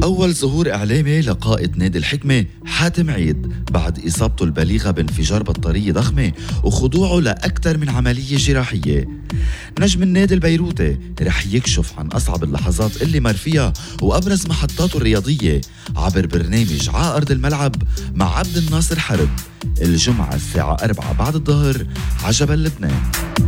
أول ظهور إعلامي لقائد نادي الحكمة حاتم عيد بعد إصابته البليغة بانفجار بطارية ضخمة وخضوعه لأكثر من عملية جراحية. نجم النادي البيروتي رح يكشف عن أصعب اللحظات اللي مر فيها وأبرز محطاته الرياضية عبر برنامج ع أرض الملعب مع عبد الناصر حرب الجمعة الساعة 4 بعد الظهر عجبا لبنان.